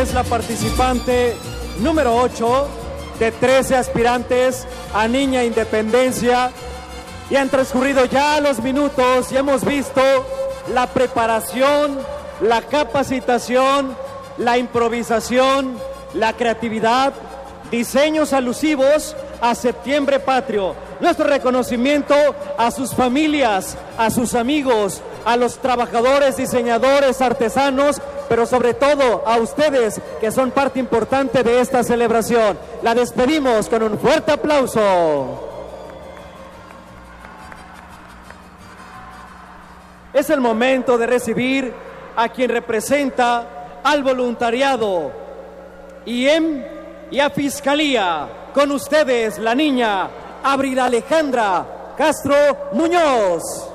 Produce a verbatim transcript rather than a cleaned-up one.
Es la participante número ocho de trece aspirantes a Niña Independencia, y han transcurrido ya los minutos y hemos visto la preparación, la capacitación, la improvisación, la creatividad, diseños alusivos a Septiembre Patrio. Nuestro reconocimiento a sus familias, a sus amigos, a los trabajadores, diseñadores, artesanos, pero sobre todo a ustedes que son parte importante de esta celebración. La despedimos con un fuerte aplauso. Es el momento de recibir a quien representa al voluntariado I E M y a Fiscalía. Con ustedes, la niña Abril Alejandra Castro Muñoz.